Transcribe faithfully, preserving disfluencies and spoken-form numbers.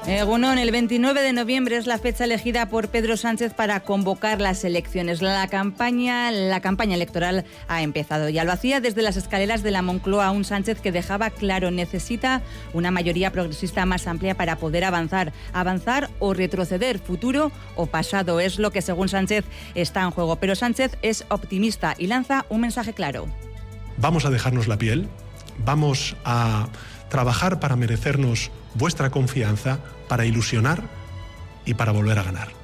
Egunon, el veintinueve de noviembre es la fecha elegida por Pedro Sánchez para convocar las elecciones. La campaña, la campaña electoral ha empezado. Ya lo hacía desde las escaleras de la Moncloa, un Sánchez que dejaba claro, necesita una mayoría progresista más amplia para poder avanzar. Avanzar o retroceder, futuro o pasado, es lo que según Sánchez está en juego. Pero Sánchez es optimista y lanza un mensaje claro. Vamos a dejarnos la piel, vamos a trabajar para merecernos vuestra confianza, para ilusionar y para volver a ganar.